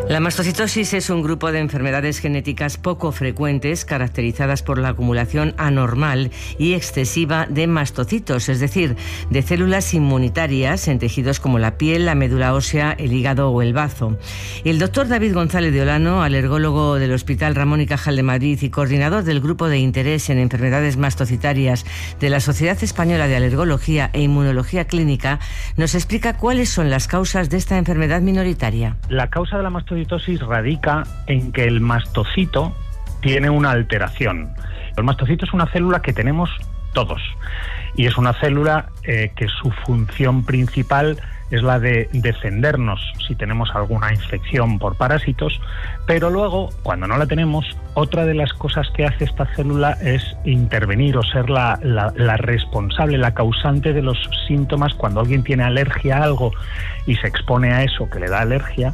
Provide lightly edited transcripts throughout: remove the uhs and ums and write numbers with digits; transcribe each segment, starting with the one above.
La mastocitosis es un grupo de enfermedades genéticas poco frecuentes caracterizadas por la acumulación anormal y excesiva de mastocitos, es decir, de células inmunitarias en tejidos como la piel, la médula ósea, el hígado o el bazo. El doctor David González de Olano, alergólogo del Hospital Ramón y Cajal de Madrid y coordinador del Grupo de Interés en Enfermedades Mastocitarias de la Sociedad Española de Alergología e Inmunología Clínica, nos explica cuáles son las causas de esta enfermedad minoritaria. La causa de la mastocitosis radica en que el mastocito tiene una alteración. El mastocito es una célula que tenemos todos y es una célula que su función principal es la de defendernos si tenemos alguna infección por parásitos, pero luego, cuando no la tenemos, otra de las cosas que hace esta célula es intervenir o ser la responsable, la causante de los síntomas. Cuando alguien tiene alergia a algo y se expone a eso que le da alergia,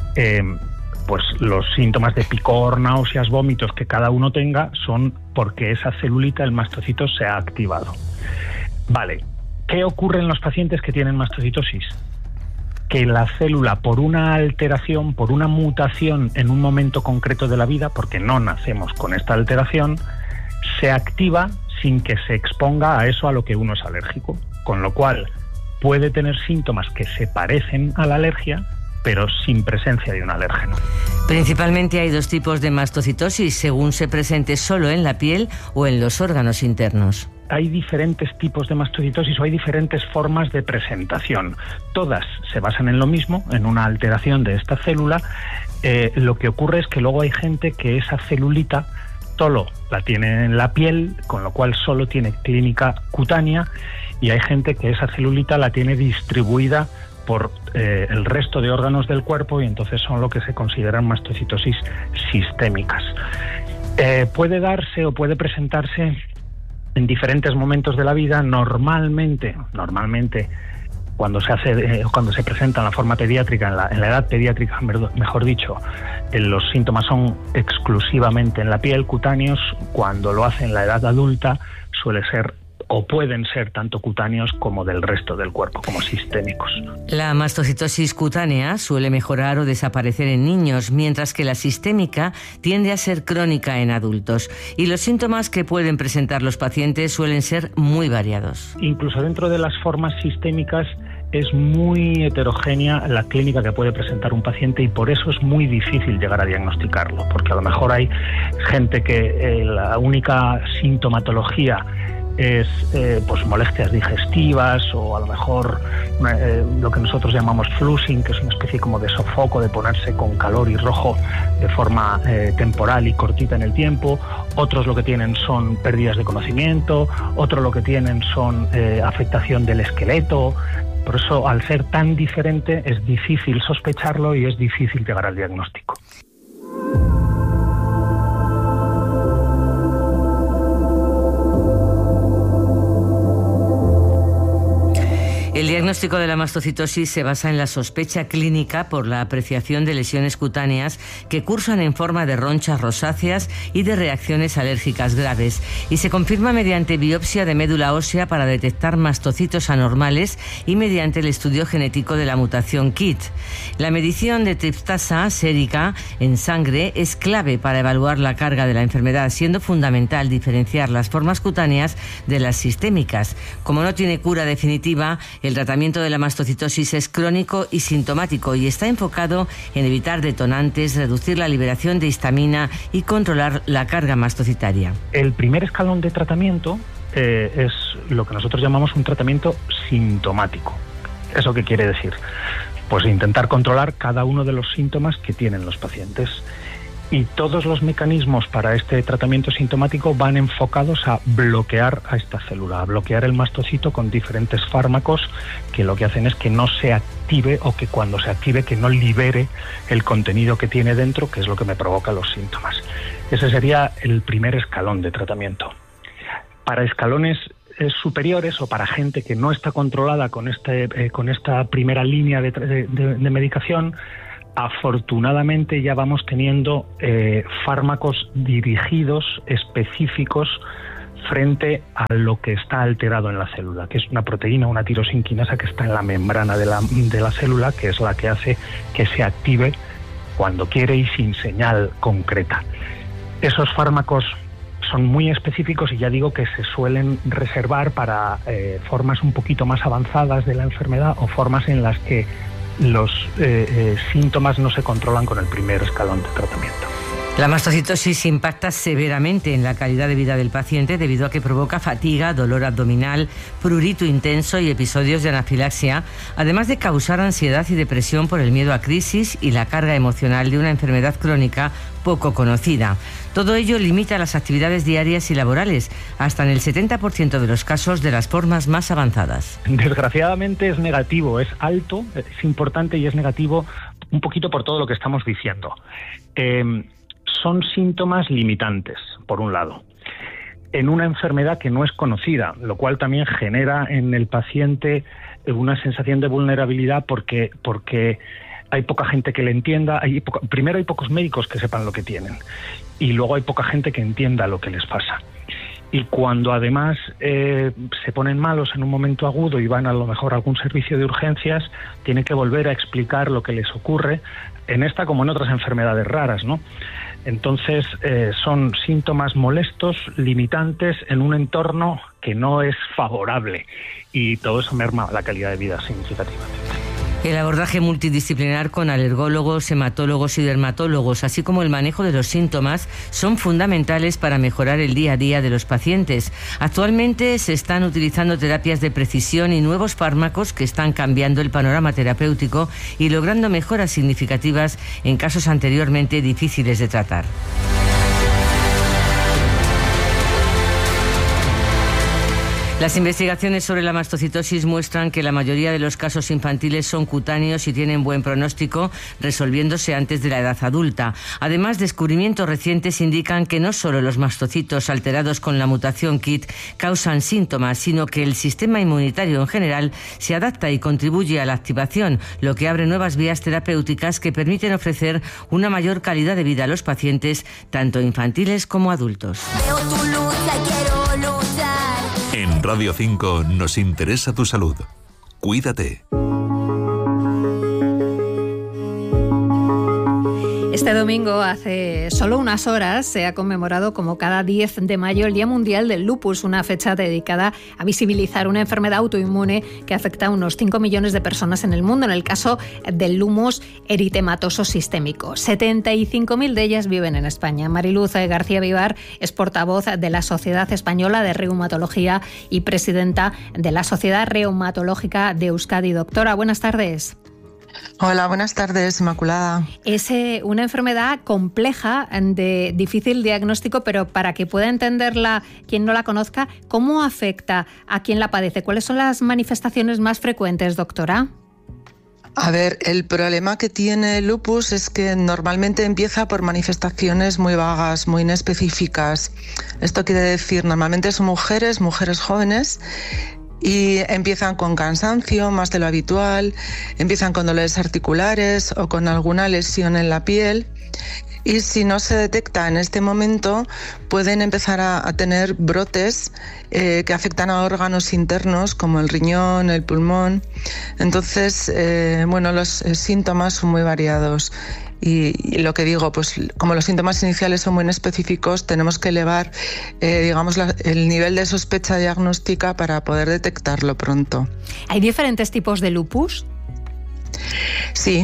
pues los síntomas de picor, náuseas, vómitos que cada uno tenga son porque esa celulita, el mastocito, se ha activado. Vale, ¿qué ocurre en los pacientes que tienen mastocitosis? Que la célula, por una alteración, por una mutación en un momento concreto de la vida, porque no nacemos con esta alteración, se activa sin que se exponga a eso a lo que uno es alérgico, con lo cual puede tener síntomas que se parecen a la alergia, pero sin presencia de un alérgeno. Principalmente hay dos tipos de mastocitosis, según se presente solo en la piel o en los órganos internos. Hay diferentes tipos de mastocitosis o hay diferentes formas de presentación. Todas se basan en lo mismo, en una alteración de esta célula. Lo que ocurre es que luego hay gente que esa celulita solo la tiene en la piel, con lo cual solo tiene clínica cutánea, y hay gente que esa celulita la tiene distribuida por el resto de órganos del cuerpo, y entonces son lo que se consideran mastocitosis sistémicas. Puede darse o puede presentarse en diferentes momentos de la vida. Normalmente cuando se presenta en la forma pediátrica, en la edad pediátrica, mejor dicho, los síntomas son exclusivamente en la piel, cutáneos. Cuando lo hace en la edad adulta, suele ser o pueden ser tanto cutáneos como del resto del cuerpo, como sistémicos. La mastocitosis cutánea suele mejorar o desaparecer en niños, mientras que la sistémica tiende a ser crónica en adultos. Y los síntomas que pueden presentar los pacientes suelen ser muy variados. Incluso dentro de las formas sistémicas es muy heterogénea la clínica que puede presentar un paciente, y por eso es muy difícil llegar a diagnosticarlo, porque a lo mejor hay gente que la única sintomatología es pues molestias digestivas, o a lo mejor lo que nosotros llamamos flushing, que es una especie como de sofoco, de ponerse con calor y rojo de forma temporal y cortita en el tiempo. Otros lo que tienen son pérdidas de conocimiento, otros lo que tienen son afectación del esqueleto. Por eso, al ser tan diferente, es difícil sospecharlo y es difícil llegar al diagnóstico. El diagnóstico de la mastocitosis se basa en la sospecha clínica por la apreciación de lesiones cutáneas que cursan en forma de ronchas rosáceas y de reacciones alérgicas graves, y se confirma mediante biopsia de médula ósea para detectar mastocitos anormales y mediante el estudio genético de la mutación KIT. La medición de tryptasa sérica en sangre es clave para evaluar la carga de la enfermedad, siendo fundamental diferenciar las formas cutáneas de las sistémicas. Como no tiene cura definitiva, el tratamiento de la mastocitosis es crónico y sintomático, y está enfocado en evitar detonantes, reducir la liberación de histamina y controlar la carga mastocitaria. El primer escalón de tratamiento es lo que nosotros llamamos un tratamiento sintomático. ¿Eso qué quiere decir? Pues intentar controlar cada uno de los síntomas que tienen los pacientes. Y todos los mecanismos para este tratamiento sintomático van enfocados a bloquear a esta célula, a bloquear el mastocito con diferentes fármacos que lo que hacen es que no se active, o que cuando se active que no libere el contenido que tiene dentro, que es lo que me provoca los síntomas. Ese sería el primer escalón de tratamiento. Para escalones superiores, o para gente que no está controlada con esta primera línea de medicación, afortunadamente ya vamos teniendo fármacos dirigidos, específicos, frente a lo que está alterado en la célula, que es una proteína, una tirosinquinasa que está en la membrana de la célula, que es la que hace que se active cuando quiere y sin señal concreta. Esos fármacos son muy específicos y ya digo que se suelen reservar para formas un poquito más avanzadas de la enfermedad o formas en las que los síntomas no se controlan con el primer escalón de tratamiento. La mastocitosis impacta severamente en la calidad de vida del paciente debido a que provoca fatiga, dolor abdominal, prurito intenso y episodios de anafilaxia, además de causar ansiedad y depresión por el miedo a crisis y la carga emocional de una enfermedad crónica poco conocida. Todo ello limita las actividades diarias y laborales, hasta en el 70% de los casos de las formas más avanzadas. Desgraciadamente es negativo, es alto, es importante y es negativo un poquito por todo lo que estamos diciendo. Son síntomas limitantes, por un lado, en una enfermedad que no es conocida, lo cual también genera en el paciente una sensación de vulnerabilidad porque hay poca gente que le entienda. Primero hay pocos médicos que sepan lo que tienen y luego hay poca gente que entienda lo que les pasa. Y cuando además se ponen malos en un momento agudo y van a lo mejor a algún servicio de urgencias, tienen que volver a explicar lo que les ocurre, en esta como en otras enfermedades raras, ¿no? Entonces son síntomas molestos, limitantes, en un entorno que no es favorable y todo eso merma la calidad de vida significativamente. El abordaje multidisciplinar con alergólogos, hematólogos y dermatólogos, así como el manejo de los síntomas, son fundamentales para mejorar el día a día de los pacientes. Actualmente se están utilizando terapias de precisión y nuevos fármacos que están cambiando el panorama terapéutico y logrando mejoras significativas en casos anteriormente difíciles de tratar. Las investigaciones sobre la mastocitosis muestran que la mayoría de los casos infantiles son cutáneos y tienen buen pronóstico, resolviéndose antes de la edad adulta. Además, descubrimientos recientes indican que no solo los mastocitos alterados con la mutación KIT causan síntomas, sino que el sistema inmunitario en general se adapta y contribuye a la activación, lo que abre nuevas vías terapéuticas que permiten ofrecer una mayor calidad de vida a los pacientes, tanto infantiles como adultos. Veo tu luz, quiero luchar. En Radio 5 nos interesa tu salud. Cuídate. Este domingo, hace solo unas horas, se ha conmemorado como cada 10 de mayo el Día Mundial del Lupus, una fecha dedicada a visibilizar una enfermedad autoinmune que afecta a unos 5 millones de personas en el mundo, en el caso del lupus eritematoso sistémico. 75.000 de ellas viven en España. Mariluz García Vivar es portavoz de la Sociedad Española de Reumatología y presidenta de la Sociedad Reumatológica de Euskadi. Doctora, buenas tardes. Hola, buenas tardes, Inmaculada. Es una enfermedad compleja, de difícil diagnóstico, pero para que pueda entenderla quien no la conozca, ¿cómo afecta a quien la padece? ¿Cuáles son las manifestaciones más frecuentes, doctora? A ver, el problema que tiene el lupus es que normalmente empieza por manifestaciones muy vagas, muy inespecíficas. Esto quiere decir, normalmente son mujeres jóvenes, y empiezan con cansancio más de lo habitual, empiezan con dolores articulares o con alguna lesión en la piel. Y si no se detecta en este momento, pueden empezar a tener brotes que afectan a órganos internos como el riñón, el pulmón. Entonces, los síntomas son muy variados. Y lo que digo, pues como los síntomas iniciales son muy específicos, tenemos que elevar, el nivel de sospecha diagnóstica para poder detectarlo pronto. ¿Hay diferentes tipos de lupus? Sí.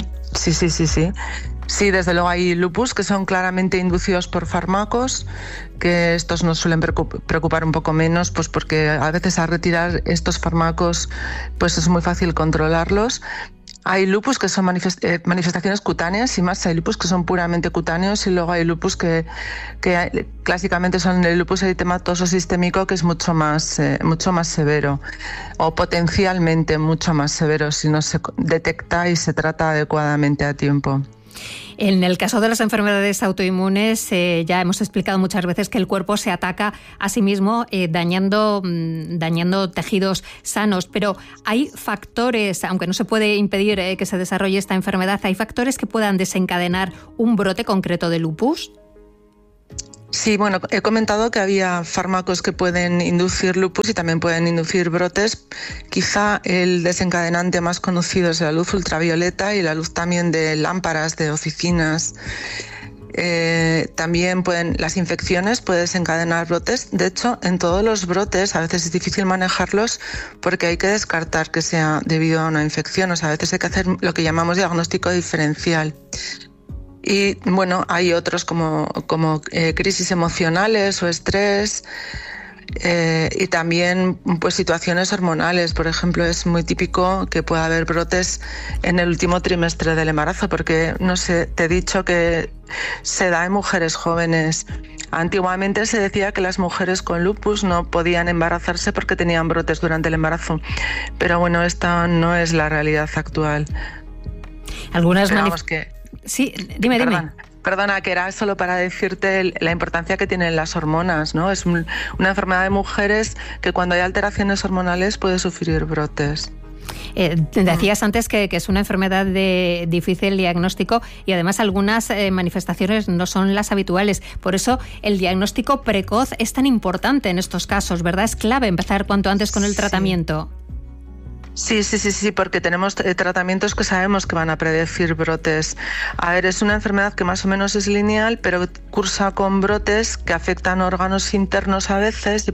Sí, desde luego hay lupus que son claramente inducidos por fármacos, que estos nos suelen preocupar un poco menos, pues porque a veces al retirar estos fármacos pues es muy fácil controlarlos. Hay lupus que son manifestaciones cutáneas y más hay lupus que son puramente cutáneos y luego hay lupus que clásicamente son el lupus eritematoso sistémico, que es mucho más severo o potencialmente mucho más severo si no se detecta y se trata adecuadamente a tiempo. En el caso de las enfermedades autoinmunes, ya hemos explicado muchas veces que el cuerpo se ataca a sí mismo dañando tejidos sanos, pero hay factores, aunque no se puede impedir que se desarrolle esta enfermedad, ¿hay factores que puedan desencadenar un brote concreto de lupus? Sí, bueno, he comentado que había fármacos que pueden inducir lupus y también pueden inducir brotes. Quizá el desencadenante más conocido es la luz ultravioleta y la luz también de lámparas de oficinas. También las infecciones pueden desencadenar brotes. De hecho, en todos los brotes a veces es difícil manejarlos porque hay que descartar que sea debido a una infección. O sea, a veces hay que hacer lo que llamamos diagnóstico diferencial. Y bueno, hay otros como crisis emocionales o estrés, y también pues situaciones hormonales. Por ejemplo, es muy típico que pueda haber brotes en el último trimestre del embarazo, porque no sé, te he dicho que se da en mujeres jóvenes. Antiguamente se decía que las mujeres con lupus no podían embarazarse porque tenían brotes durante el embarazo, pero bueno, esta no es la realidad actual. Algunas Sí, dime. Perdona, que era solo para decirte la importancia que tienen las hormonas, ¿no? Es una enfermedad de mujeres que cuando hay alteraciones hormonales puede sufrir brotes. Decías antes que es una enfermedad de difícil diagnóstico y además algunas manifestaciones no son las habituales. Por eso el diagnóstico precoz es tan importante en estos casos, ¿verdad? Es clave empezar cuanto antes con el tratamiento. Sí, porque tenemos tratamientos que sabemos que van a predecir brotes. A ver, es una enfermedad que más o menos es lineal, pero cursa con brotes que afectan órganos internos a veces y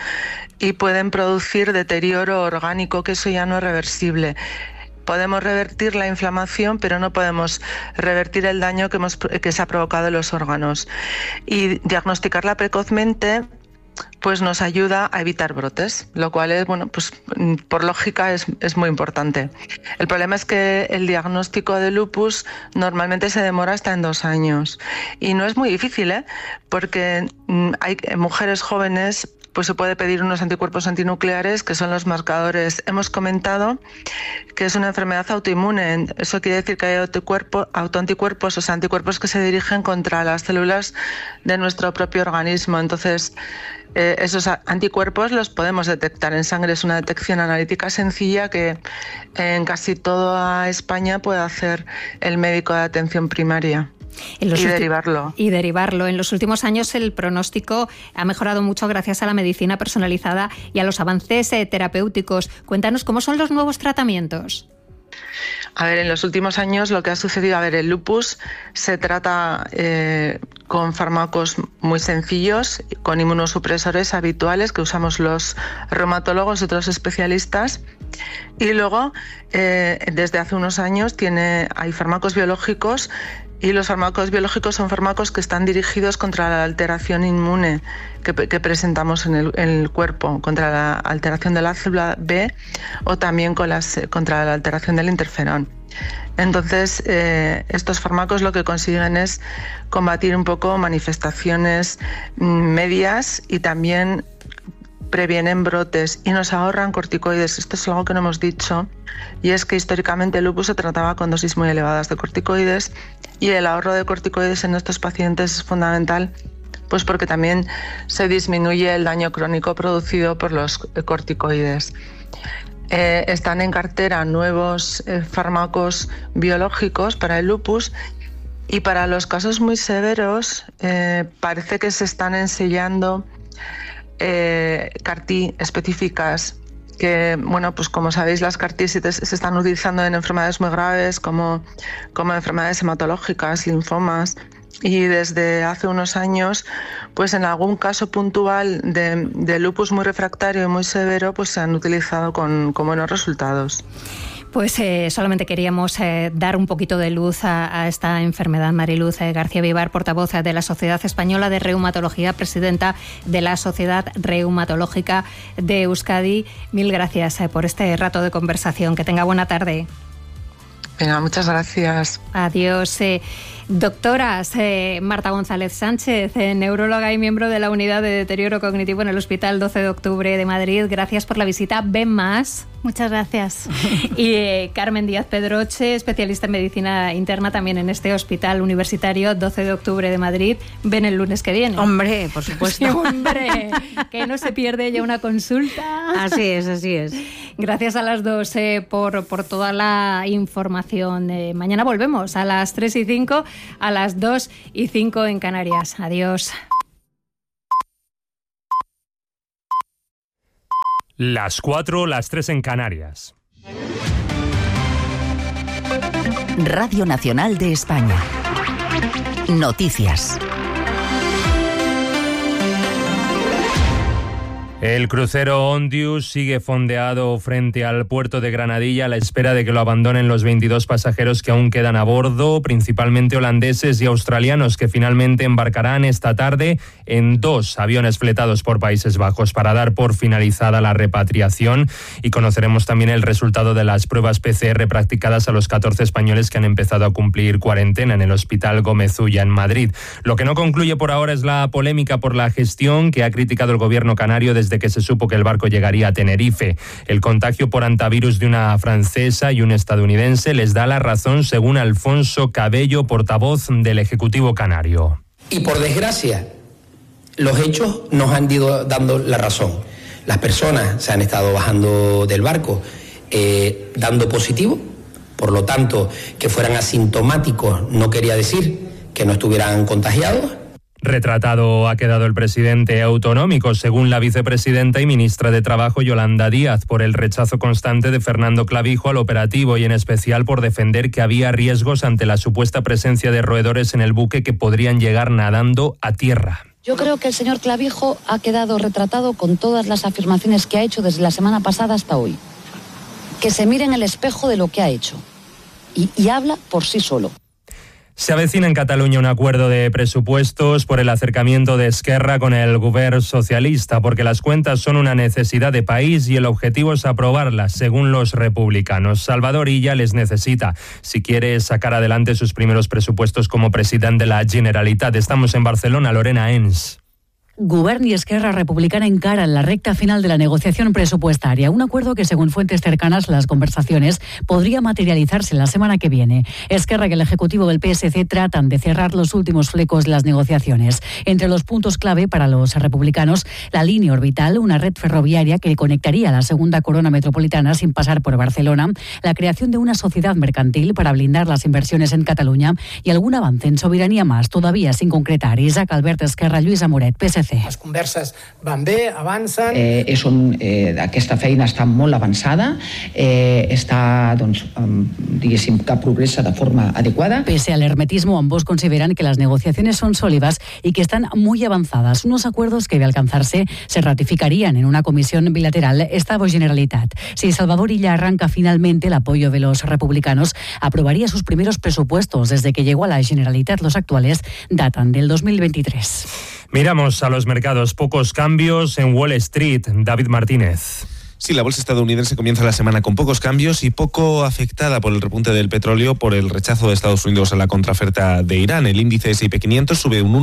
pueden producir deterioro orgánico, que eso ya no es reversible. Podemos revertir la inflamación, pero no podemos revertir el daño que se ha provocado en los órganos. Y diagnosticarla precozmente pues nos ayuda a evitar brotes, lo cual es, bueno, pues por lógica es muy importante. El problema es que el diagnóstico de lupus normalmente se demora hasta en 2 años y no es muy difícil, porque hay mujeres jóvenes, pues se puede pedir unos anticuerpos antinucleares que son los marcadores. Hemos comentado que es una enfermedad autoinmune. Eso quiere decir que hay autoanticuerpos, o sea, anticuerpos que se dirigen contra las células de nuestro propio organismo. Entonces, esos anticuerpos los podemos detectar en sangre. Es una detección analítica sencilla que en casi toda España puede hacer el médico de atención primaria. Derivarlo. En los últimos años el pronóstico ha mejorado mucho gracias a la medicina personalizada y a los avances terapéuticos. Cuéntanos cómo son los nuevos tratamientos. A ver, en los últimos años lo que ha sucedido, el lupus se trata con fármacos muy sencillos, con inmunosupresores habituales que usamos los reumatólogos y otros especialistas. Y luego, desde hace unos años, hay fármacos biológicos. Y los fármacos biológicos son fármacos que están dirigidos contra la alteración inmune que presentamos en el cuerpo, contra la alteración de la célula B o también contra la alteración del interferón. Entonces, estos fármacos lo que consiguen es combatir un poco manifestaciones medias y también previenen brotes y nos ahorran corticoides. Esto es algo que no hemos dicho, y es que históricamente el lupus se trataba con dosis muy elevadas de corticoides, y el ahorro de corticoides en estos pacientes es fundamental, pues porque también se disminuye el daño crónico producido por los corticoides. Están en cartera nuevos fármacos biológicos para el lupus, y para los casos muy severos parece que se están ensayando CAR-T específicas que, bueno, pues como sabéis, las CAR-T se están utilizando en enfermedades muy graves como enfermedades hematológicas, linfomas, y desde hace unos años, pues en algún caso puntual de lupus muy refractario y muy severo, pues se han utilizado con buenos resultados. Pues solamente queríamos dar un poquito de luz a esta enfermedad. Mariluz García Vivar, portavoz de la Sociedad Española de Reumatología, presidenta de la Sociedad Reumatológica de Euskadi. Mil gracias por este rato de conversación. Que tenga buena tarde. Venga, muchas gracias. Adiós. Doctoras, Marta González Sánchez, neuróloga y miembro de la Unidad de Deterioro Cognitivo en el Hospital 12 de Octubre de Madrid. Gracias por la visita. Ven más. Muchas gracias. Y Carmen Díaz Pedroche, especialista en medicina interna también en este Hospital Universitario 12 de Octubre de Madrid. Ven el lunes que viene. Hombre, por supuesto. Sí, hombre, que no se pierde ya una consulta. Así es, así es. Gracias a las dos por toda la información. Mañana volvemos a las 3:05, a las 2:05 en Canarias. Adiós. Las 4, las 3 en Canarias. Radio Nacional de España. Noticias. El crucero Ondius sigue fondeado frente al puerto de Granadilla a la espera de que lo abandonen los 22 pasajeros que aún quedan a bordo, principalmente holandeses y australianos, que finalmente embarcarán esta tarde en 2 aviones fletados por Países Bajos para dar por finalizada la repatriación, y conoceremos también el resultado de las pruebas PCR practicadas a los 14 españoles que han empezado a cumplir cuarentena en el Hospital Gómez Ulla en Madrid. Lo que no concluye por ahora es la polémica por la gestión que ha criticado el gobierno canario desde que se supo que el barco llegaría a Tenerife. El contagio por hantavirus de una francesa y un estadounidense les da la razón, según Alfonso Cabello, portavoz del Ejecutivo canario. Y por desgracia, los hechos nos han ido dando la razón. Las personas se han estado bajando del barco dando positivo, por lo tanto, que fueran asintomáticos no quería decir que no estuvieran contagiados. Retratado ha quedado el presidente autonómico, según la vicepresidenta y ministra de Trabajo Yolanda Díaz, por el rechazo constante de Fernando Clavijo al operativo y en especial por defender que había riesgos ante la supuesta presencia de roedores en el buque que podrían llegar nadando a tierra. Yo creo que el señor Clavijo ha quedado retratado con todas las afirmaciones que ha hecho desde la semana pasada hasta hoy. Que se mire en el espejo de lo que ha hecho y habla por sí solo. Se avecina en Cataluña un acuerdo de presupuestos por el acercamiento de Esquerra con el Govern socialista, porque las cuentas son una necesidad de país y el objetivo es aprobarlas, según los republicanos. Salvador Illa les necesita si quiere sacar adelante sus primeros presupuestos como presidente de la Generalitat. Estamos en Barcelona, Lorena Ens. Govern y Esquerra Republicana encaran la recta final de la negociación presupuestaria, un acuerdo que, según fuentes cercanas a las conversaciones, podría materializarse la semana que viene. Esquerra y el Ejecutivo del PSC tratan de cerrar los últimos flecos de las negociaciones. Entre los puntos clave para los republicanos, la línea orbital, una red ferroviaria que conectaría la segunda corona metropolitana sin pasar por Barcelona, la creación de una sociedad mercantil para blindar las inversiones en Cataluña y algún avance en soberanía más, todavía sin concretar. Isaac Albert, Esquerra, Lluís Amoret, PSC. Les converses van bé, avancen... Aquesta feina està molt avançada, està, diguéssim, que progressa de forma adecuada. Pese al hermetismo, ambos consideran que las negociaciones son sólidas y que están muy avanzadas. Unos acuerdos que, de alcanzarse, se ratificarían en una comisión bilateral Estado-Generalitat. Si Salvador Illa arranca finalmente el apoyo de los republicanos, aprobaría sus primeros presupuestos. Desde que llegó a la Generalitat, los actuales datan del 2023. Miramos a los mercados. Pocos cambios en Wall Street. David Martínez. Sí, la bolsa estadounidense comienza la semana con pocos cambios y poco afectada por el repunte del petróleo por el rechazo de Estados Unidos a la contraoferta de Irán. El índice S&P 500 sube un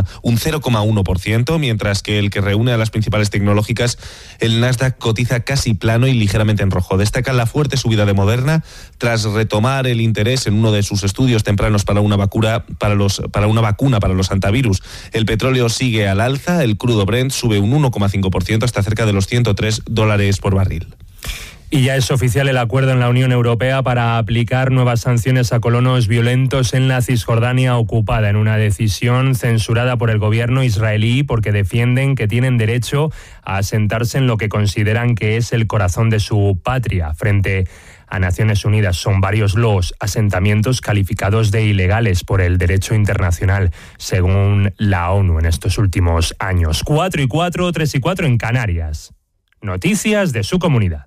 0,1%, mientras que el que reúne a las principales tecnológicas, el Nasdaq, cotiza casi plano y ligeramente en rojo. Destaca la fuerte subida de Moderna tras retomar el interés en uno de sus estudios tempranos para una vacuna para los hantavirus. El petróleo sigue al alza, el crudo Brent sube un 1,5% hasta cerca de los $103 por barril. Y ya es oficial el acuerdo en la Unión Europea para aplicar nuevas sanciones a colonos violentos en la Cisjordania ocupada, en una decisión censurada por el gobierno israelí porque defienden que tienen derecho a asentarse en lo que consideran que es el corazón de su patria. Frente a Naciones Unidas, son varios los asentamientos calificados de ilegales por el derecho internacional, según la ONU en estos últimos años. 4 y 4, 3 y 4 en Canarias. Noticias de su comunidad.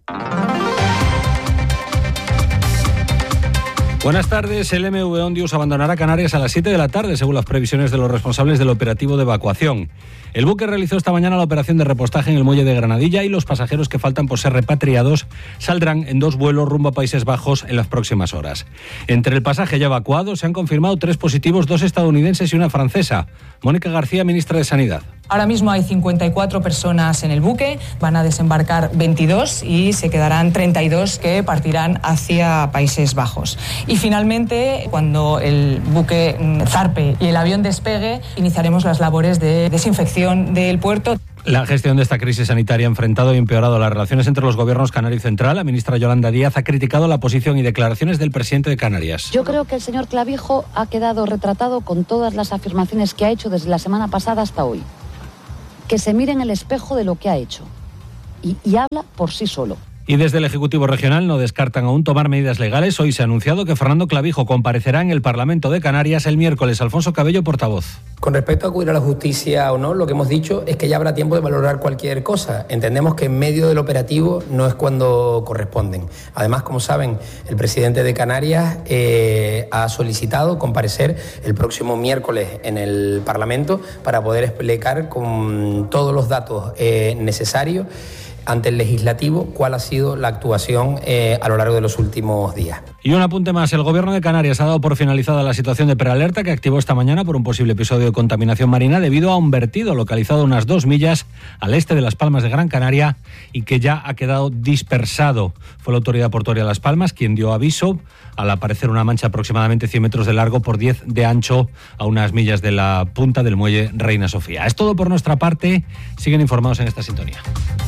Buenas tardes. El MV Ondius abandonará Canarias a las 7 de la tarde, según las previsiones de los responsables del operativo de evacuación. El buque realizó esta mañana la operación de repostaje en el muelle de Granadilla y los pasajeros que faltan por ser repatriados saldrán en 2 vuelos rumbo a Países Bajos en las próximas horas. Entre el pasaje ya evacuado se han confirmado 3 positivos, 2 estadounidenses y una francesa. Mónica García, ministra de Sanidad. Ahora mismo hay 54 personas en el buque, van a desembarcar 22 y se quedarán 32 que partirán hacia Países Bajos. Y finalmente, cuando el buque zarpe y el avión despegue, iniciaremos las labores de desinfección del puerto. La gestión de esta crisis sanitaria ha enfrentado y empeorado las relaciones entre los gobiernos canario y central. La ministra Yolanda Díaz ha criticado la posición y declaraciones del presidente de Canarias. Yo creo que el señor Clavijo ha quedado retratado con todas las afirmaciones que ha hecho desde la semana pasada hasta hoy. Que se mire en el espejo de lo que ha hecho y habla por sí solo. Y desde el Ejecutivo Regional no descartan aún tomar medidas legales. Hoy se ha anunciado que Fernando Clavijo comparecerá en el Parlamento de Canarias el miércoles. Alfonso Cabello, portavoz. Con respecto a acudir a la justicia o no, lo que hemos dicho es que ya habrá tiempo de valorar cualquier cosa. Entendemos que en medio del operativo no es cuando corresponden. Además, como saben, el presidente de Canarias ha solicitado comparecer el próximo miércoles en el Parlamento para poder explicar con todos los datos necesarios ante el legislativo cuál ha sido la actuación a lo largo de los últimos días. Y un apunte más, el Gobierno de Canarias ha dado por finalizada la situación de prealerta que activó esta mañana por un posible episodio de contaminación marina debido a un vertido localizado a unas 2 millas al este de Las Palmas de Gran Canaria y que ya ha quedado dispersado. Fue la Autoridad Portuaria de Las Palmas quien dio aviso al aparecer una mancha aproximadamente 100 metros de largo por 10 de ancho a unas millas de la punta del muelle Reina Sofía. Es todo por nuestra parte, siguen informados en esta sintonía.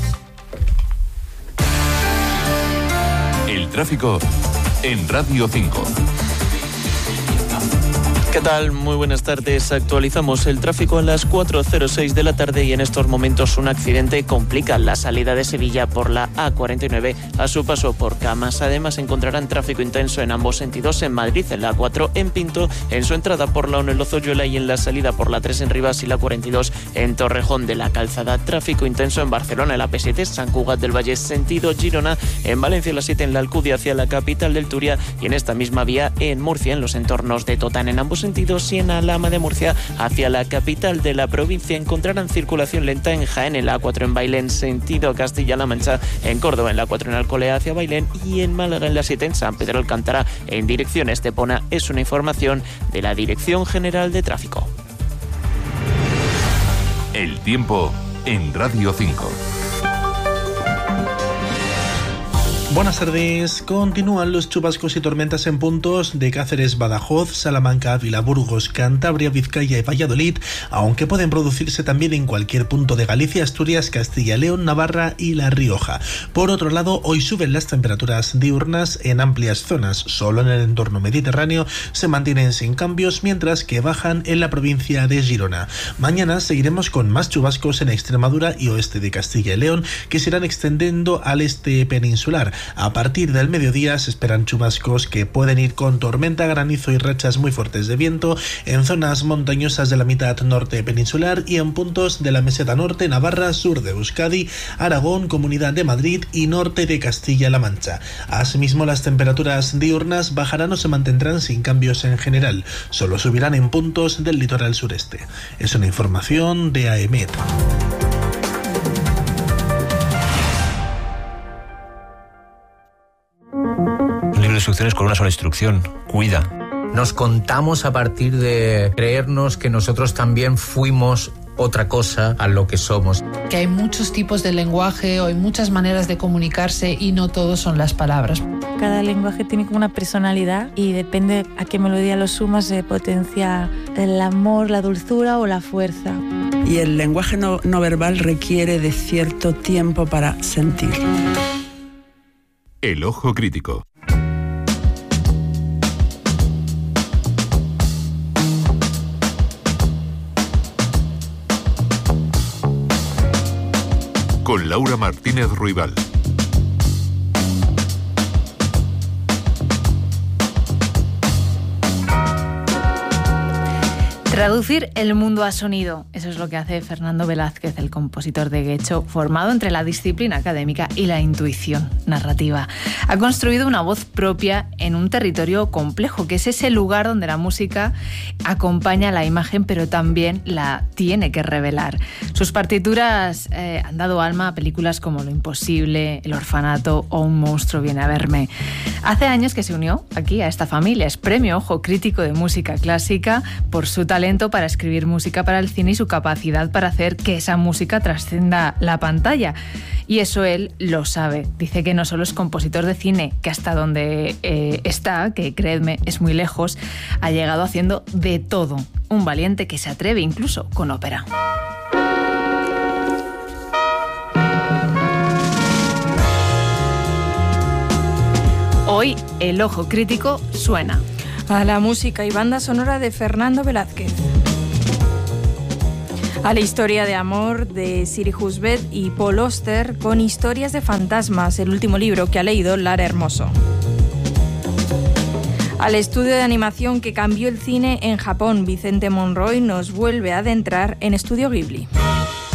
El tráfico en Radio 5. ¿Qué tal? Muy buenas tardes. Actualizamos el tráfico a las 4:06 de la tarde y en estos momentos un accidente complica la salida de Sevilla por la A49 a su paso por Camas. Además encontrarán tráfico intenso en ambos sentidos en Madrid, en la A4 en Pinto, en su entrada por la 1 en Lozoyuela y en la salida por la 3 en Rivas y la 42 en Torrejón de la Calzada. Tráfico intenso en Barcelona, en la P7 Sant Cugat del Vallès sentido Girona, en Valencia la 7 en la Alcudia hacia la capital del Turia y en esta misma vía en Murcia, en los entornos de Totán. En ambos sentidos y en Alhama de Murcia hacia la capital de la provincia encontrarán circulación lenta en Jaén, en la A4 en Bailén sentido Castilla-La Mancha, en Córdoba en la 4 en Alcolea hacia Bailén y en Málaga en la 7 en San Pedro Alcántara en dirección Estepona. Es una información de la Dirección General de Tráfico. El tiempo en Radio 5. Buenas tardes. Continúan los chubascos y tormentas en puntos de Cáceres, Badajoz, Salamanca, Ávila, Burgos, Cantabria, Vizcaya y Valladolid, aunque pueden producirse también en cualquier punto de Galicia, Asturias, Castilla y León, Navarra y La Rioja. Por otro lado, hoy suben las temperaturas diurnas en amplias zonas. Solo en el entorno mediterráneo se mantienen sin cambios, mientras que bajan en la provincia de Girona. Mañana seguiremos con más chubascos en Extremadura y oeste de Castilla y León, que se irán extendiendo al este peninsular. A partir del mediodía se esperan chubascos que pueden ir con tormenta, granizo y rachas muy fuertes de viento en zonas montañosas de la mitad norte peninsular y en puntos de la meseta norte, Navarra, sur de Euskadi, Aragón, Comunidad de Madrid y norte de Castilla-La Mancha. Asimismo, las temperaturas diurnas bajarán o se mantendrán sin cambios en general. Solo subirán en puntos del litoral sureste. Es una información de AEMET. De instrucciones con una sola instrucción: cuida. Nos contamos a partir de creernos que nosotros también fuimos otra cosa a lo que somos. Que hay muchos tipos de lenguaje o hay muchas maneras de comunicarse y no todos son las palabras. Cada lenguaje tiene como una personalidad y depende a qué melodía lo sumas se potencia el amor, la dulzura o la fuerza. Y el lenguaje no verbal requiere de cierto tiempo para sentir. El ojo crítico. Con Laura Martínez Ruibal. Traducir el mundo a sonido, eso es lo que hace Fernando Velázquez, el compositor de Guecho, formado entre la disciplina académica y la intuición narrativa. Ha construido una voz propia en un territorio complejo, que es ese lugar donde la música acompaña la imagen, pero también la tiene que revelar. Sus partituras han dado alma a películas como Lo Imposible, El Orfanato o Un monstruo viene a verme. Hace años que se unió aquí a esta familia, es premio Ojo Crítico de Música Clásica por su talento para escribir música para el cine y su capacidad para hacer que esa música trascienda la pantalla. Y eso él lo sabe. Dice que no solo es compositor de cine, que hasta donde está, que creedme, es muy lejos, ha llegado haciendo de todo. Un valiente que se atreve incluso con ópera. Hoy el Ojo Crítico suena a la música y banda sonora de Fernando Velázquez. A la historia de amor de Siri Husbeth y Paul Auster con Historias de fantasmas, el último libro que ha leído Lara Hermoso. Al estudio de animación que cambió el cine en Japón, Vicente Monroy nos vuelve a adentrar en Estudio Ghibli.